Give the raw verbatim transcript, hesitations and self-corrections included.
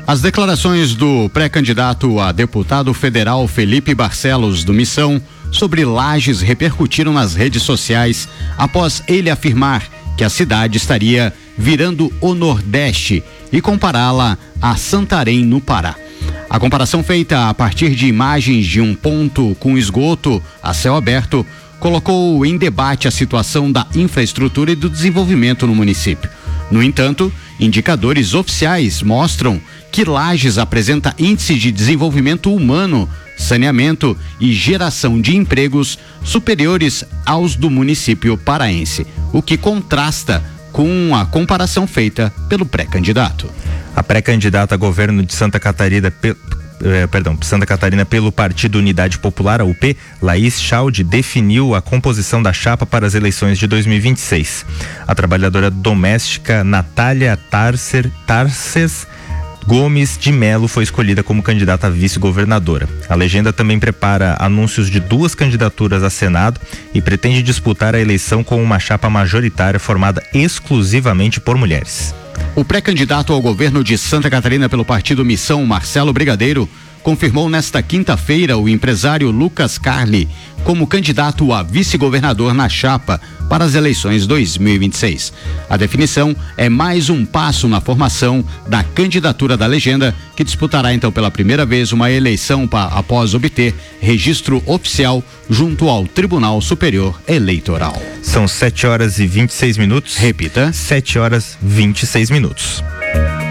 As declarações do pré-candidato a deputado federal Felipe Barcelos, do Missão, sobre Lages repercutiram nas redes sociais após ele afirmar que a cidade estaria virando o Nordeste e compará-la a Santarém, no Pará. A comparação, feita a partir de imagens de um ponto com esgoto a céu aberto, colocou em debate a situação da infraestrutura e do desenvolvimento no município. No entanto, indicadores oficiais mostram que Lages apresenta índice de desenvolvimento humano, saneamento e geração de empregos superiores aos do município paraense, o que contrasta com a comparação feita pelo pré-candidato. A pré-candidata a governo de Santa Catarina, pe, eh, perdão, Santa Catarina pelo Partido Unidade Popular, a U P, Laís Chaldi, definiu a composição da chapa para as eleições de dois mil e vinte e seis. A trabalhadora doméstica Natália Tarcer, Tarces Gomes de Melo foi escolhida como candidata a vice-governadora. A legenda também prepara anúncios de duas candidaturas a Senado e pretende disputar a eleição com uma chapa majoritária formada exclusivamente por mulheres. O pré-candidato ao governo de Santa Catarina pelo Partido Missão, Marcelo Brigadeiro, confirmou nesta quinta-feira o empresário Lucas Carli como candidato a vice-governador na chapa para as eleições dois mil e vinte e seis. A definição é mais um passo na formação da candidatura da legenda, que disputará então pela primeira vez uma eleição pa, após obter registro oficial junto ao Tribunal Superior Eleitoral. São sete horas e vinte e seis minutos. Repita. sete horas e vinte e seis minutos.